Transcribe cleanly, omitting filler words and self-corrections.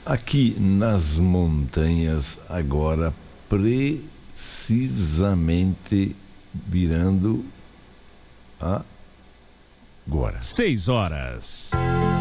aqui nas montanhas agora, precisamente virando agora. 6 horas.